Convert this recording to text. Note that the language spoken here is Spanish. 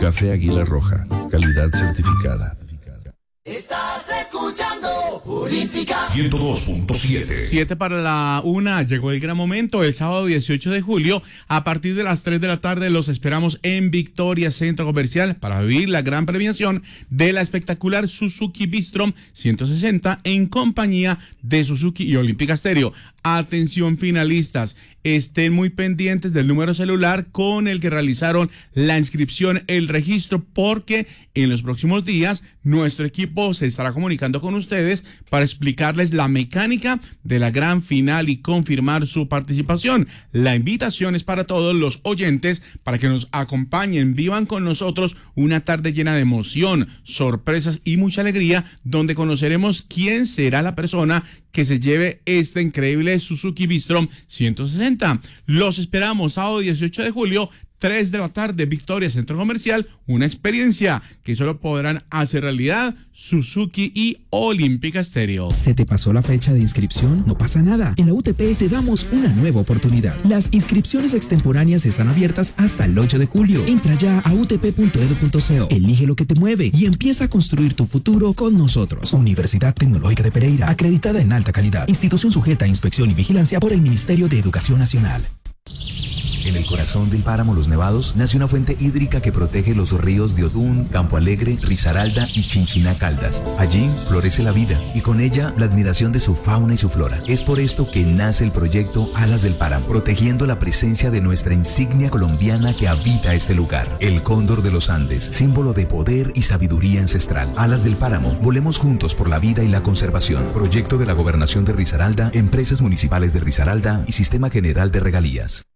Café Águila Roja, calidad certificada. Estás escuchando Olímpica 102.7. 7 para la 1, llegó el gran momento, el sábado 18 de julio, a partir de las 3 de la tarde los esperamos en Victoria Centro Comercial para vivir la gran premiación de la espectacular Suzuki Bistrom 160 en compañía de Suzuki y Olímpica Stereo. Atención finalistas, estén muy pendientes del número celular con el que realizaron la inscripción, el registro, porque en los próximos días nuestro equipo se estará comunicando con ustedes para explicarles la mecánica de la gran final y confirmar su participación. La invitación es para todos los oyentes para que nos acompañen, vivan con nosotros una tarde llena de emoción, sorpresas y mucha alegría, donde conoceremos quién será la persona que se lleve este increíble Suzuki Bistrom 160. Los esperamos sábado 18 de julio, 3 de la tarde, Victoria Centro Comercial, una experiencia que solo podrán hacer realidad Suzuki y Olímpica Stereo. ¿Se te pasó la fecha de inscripción? No pasa nada. En la UTP te damos una nueva oportunidad. Las inscripciones extemporáneas están abiertas hasta el 8 de julio. Entra ya a utp.edu.co, elige lo que te mueve y empieza a construir tu futuro con nosotros. Universidad Tecnológica de Pereira, acreditada en alta calidad. Institución sujeta a inspección y vigilancia por el Ministerio de Educación Nacional. En el corazón del páramo Los Nevados nace una fuente hídrica que protege los ríos de Odún, Campo Alegre, Risaralda y Chinchiná Caldas. Allí florece la vida y con ella la admiración de su fauna y su flora. Es por esto que nace el proyecto Alas del Páramo, protegiendo la presencia de nuestra insignia colombiana que habita este lugar. El cóndor de los Andes, símbolo de poder y sabiduría ancestral. Alas del Páramo, volemos juntos por la vida y la conservación. Proyecto de la Gobernación de Risaralda, Empresas Municipales de Risaralda y Sistema General de Regalías.